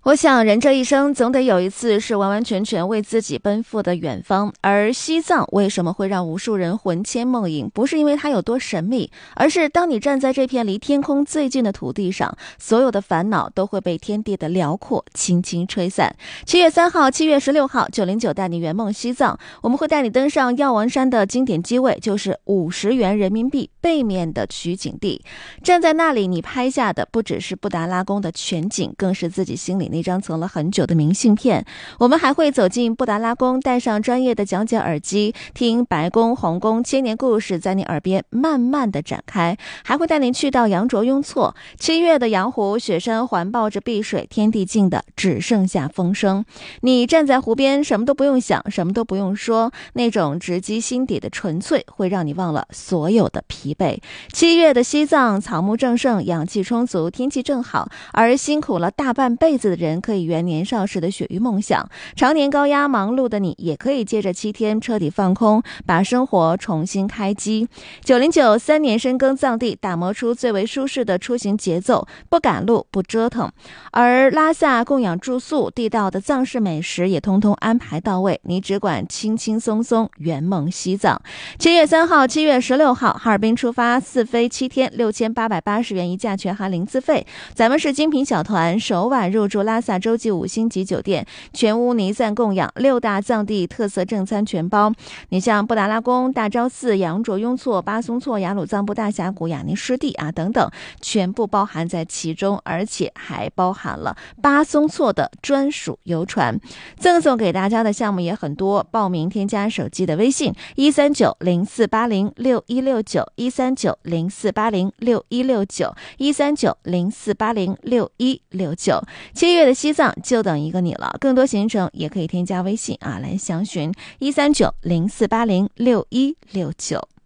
我想人这一生总得有一次是完完全全为自己奔赴的远方，而西藏为什么会让无数人魂牵梦萦，不是因为它有多神秘，而是当你站在这片离天空最近的土地上，所有的烦恼都会被天地的辽阔轻轻吹散。7月3号、7月16号，909带你圆梦西藏，我们会带你登上药王山的经典机位，就是50元人民币背面的取景地。站在那里，你拍下的不只是布达拉宫的全景，更是自己心里那张存了很久的明信片。我们还会走进布达拉宫，戴上专业的讲解耳机，听白宫、红宫千年故事在你耳边慢慢的展开，还会带您去到羊卓雍措。7月的羊湖，雪山环抱着碧水，天地静的只剩下风声。你站在湖边，什么都不用想，什么都不用说，那种直击心底的纯粹会让你忘了所有的疲惫。7月的西藏，草木正盛，氧气充足，天气正好，而辛苦了大半辈子的人可以圆年少时的雪域梦想。常年高压忙碌的你，也可以借着7天彻底放空，把生活重新开机。909 3年深耕藏地，打磨出最为舒适的出行节奏，不赶路不折腾。而拉萨供养住宿，地道的藏式美食也通通安排到位，你只管轻轻松松圆梦西藏。7月3号、7月16号，哈尔滨出发4飞7天，6880元一价，全含零自费。咱们是精品小团，首晚入住拉萨洲际5星级酒店，全屋尼赞供养，6大藏地特色正餐全包。你像布达拉宫、大昭寺、羊卓雍措、巴松措、雅鲁藏布大峡谷、雅尼湿地等等，全部包含在其中，而且还包含了巴松措的专属游船。赠送给大家的项目也很多，报名添加手机的微信13904806169 13904806169 13904806169。7月的西藏就等一个你了，更多行程也可以添加微信来详询13904806169。